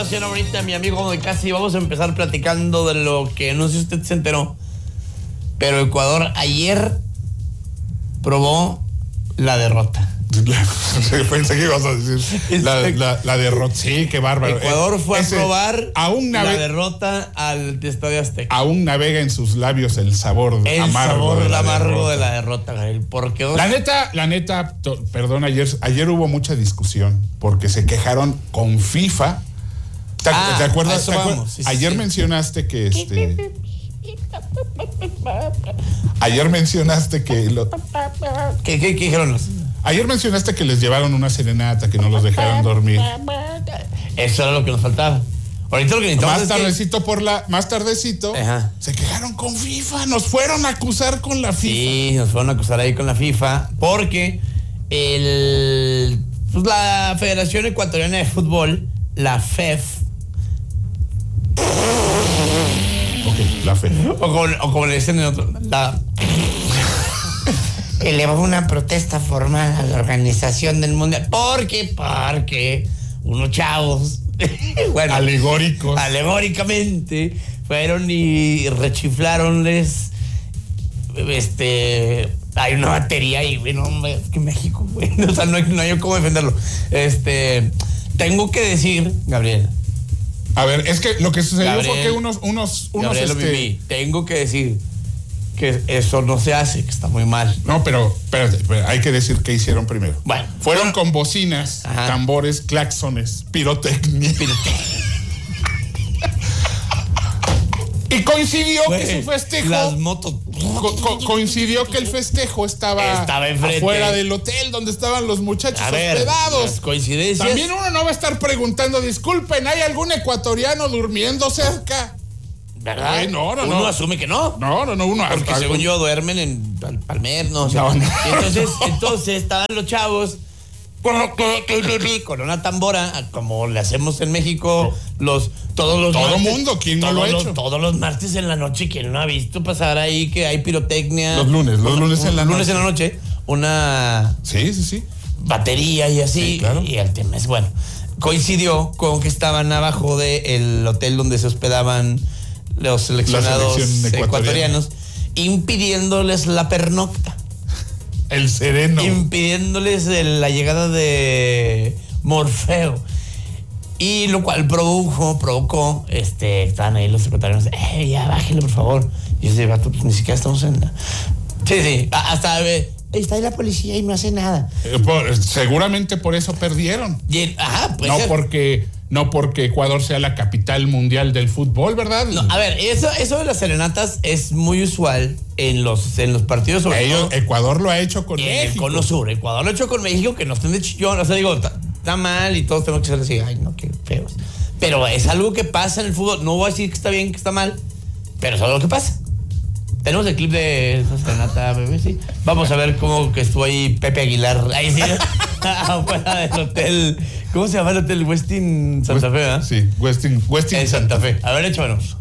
Ahorita mi amigo de casi vamos a empezar platicando de lo que no sé si usted se enteró, pero Ecuador ayer probó la derrota. Pensé que ibas a decir la derrota. Sí, qué bárbaro. Ecuador fue a probar la derrota al Estadio Azteca. Aún navega en sus labios el sabor amargo de la derrota, Gabriel. Porque la neta, perdón, ayer hubo mucha discusión porque se quejaron con FIFA. ¿Te acuerdas? Sí, ayer mencionaste que ayer mencionaste que ¿Qué dijeron los? Ayer mencionaste que les llevaron una serenata, que no los dejaron dormir. Eso era lo que nos faltaba. Ahorita lo que necesitamos más tardecito, ajá, se quejaron con FIFA, nos fueron a acusar con la FIFA. Sí, nos fueron a acusar ahí con la FIFA porque la Federación Ecuatoriana de Fútbol, la FEF, la FEF, o como le dicen en otro, elevó una protesta formal a la organización del Mundial porque unos chavos bueno, alegóricamente fueron y rechiflaronles hay una batería ahí, bueno, es que México, güey, o sea, no hay cómo defenderlo. Tengo que decir, Gabriel, a ver, es que lo que sucedió fue que unos tengo que decir que eso no se hace, que está muy mal. No, pero hay que decir qué hicieron primero. Bueno, fueron con bocinas, ajá, tambores, claxones, pirotecnia. Y coincidió que su festejo, las motos, coincidió que el festejo estaba afuera del hotel donde estaban los muchachos hospedados. Las coincidencias. También uno no va a estar preguntando, disculpen, ¿hay algún ecuatoriano durmiendo cerca? ¿Verdad? Uno asume que no. No, uno. Porque según yo duermen en Palmer, no. Entonces estaban los chavos con una tambora, como le hacemos en México, todo mundo, ¿quién no lo ha hecho? Todos los martes en la noche, ¿quién no ha visto pasar ahí que hay pirotecnia? Los lunes en la noche, una sí, batería y así, sí, claro. Y el tema es, bueno, coincidió con que estaban abajo del hotel donde se hospedaban los seleccionados ecuatorianos, impidiéndoles la pernocta. El sereno. Impidiéndoles la llegada de Morfeo. Y lo cual provocó, estaban ahí los ecuatorianos, ya bájenlo, por favor. Y yo decía, pues ni siquiera estamos en la... Sí, hasta está ahí la policía y no hace nada. Seguramente por eso perdieron. No porque Ecuador sea la capital mundial del fútbol, ¿verdad? No, a ver, eso de las serenatas es muy usual en los partidos, sobre todo. Ecuador lo ha hecho con México. En el Cono Sur. Ecuador lo ha hecho con México, que no estén de chillón. O sea, digo, está mal y todos tenemos que ser así. Ay, no, qué feos. Pero es algo que pasa en el fútbol. No voy a decir que está bien, que está mal, pero es algo que pasa. Tenemos el clip de esa serenata, bebé, sí. Vamos a ver cómo que estuvo ahí Pepe Aguilar. Ahí sí, afuera del hotel. ¿Cómo se llama el hotel? Westin Santa Fe, ¿eh? Sí, Westin Santa Fe. A ver, échanos.